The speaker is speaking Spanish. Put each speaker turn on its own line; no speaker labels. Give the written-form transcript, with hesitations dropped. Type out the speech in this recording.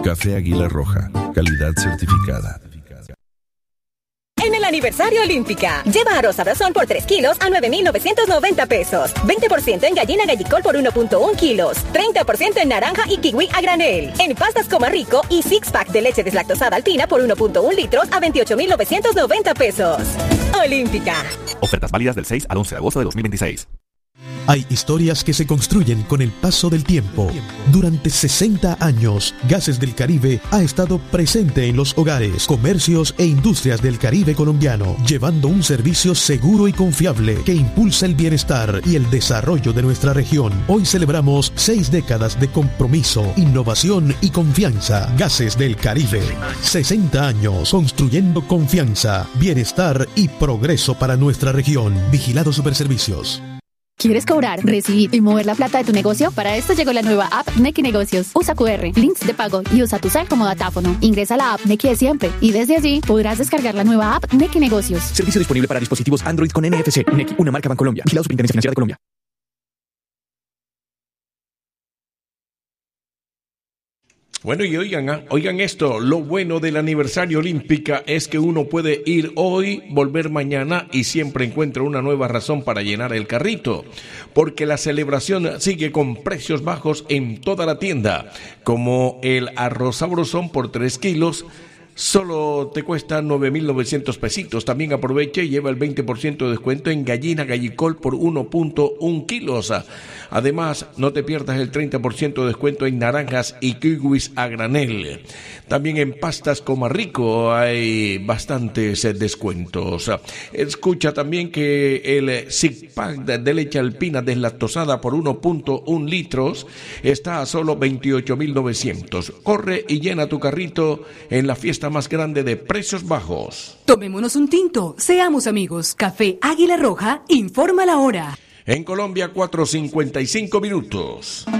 Café Águila Roja, calidad certificada.
En el aniversario Olímpica, lleva arroz Sabrosón por 3 kilos a 9,990 pesos. 20% en gallina gallicol por 1,1 kilos. 30% en naranja y kiwi a granel. En pastas Coma Rico y six pack de leche deslactosada alpina por 1,1 litros a 28,990 pesos. Olímpica.
Ofertas válidas del 6 al 11 de agosto de 2026.
Hay historias que se construyen con el paso del tiempo. Durante 60 años, Gases del Caribe ha estado presente en los hogares, comercios e industrias del Caribe colombiano, llevando un servicio seguro y confiable que impulsa el bienestar y el desarrollo de nuestra región. Hoy celebramos 6 décadas de compromiso, innovación y confianza. Gases del Caribe. 60 años construyendo confianza, bienestar y progreso para nuestra región. Vigilado Superservicios.
¿Quieres cobrar, recibir y mover la plata de tu negocio? Para esto llegó la nueva app Nequi Negocios. Usa QR, links de pago y usa tu cel como datáfono. Ingresa a la app Nequi de siempre y desde allí podrás descargar la nueva app Nequi Negocios.
Servicio disponible para dispositivos Android con NFC. Nequi, una marca Bancolombia. Vigilado Superintendencia Financiera de Colombia.
Bueno, y oigan esto, lo bueno del aniversario Olímpica es que uno puede ir hoy, volver mañana y siempre encuentra una nueva razón para llenar el carrito, porque la celebración sigue con precios bajos en toda la tienda, como el arroz Sabrosón por 3 kilos, solo te cuesta 9,900 pesitos. También aprovecha y lleva el 20% de descuento en gallina gallicol por 1,1 kilos. Además, no te pierdas el 30% de descuento en naranjas y kiwis a granel. También en pastas Coma Rico hay bastantes descuentos. Escucha también que el six pack de leche alpina deslactosada por 1,1 litros está a solo 28,900. Corre y llena tu carrito en la fiesta más grande de precios bajos.
Tomémonos un tinto, seamos amigos. Café Águila Roja informa la hora.
En Colombia, 4:55 minutos.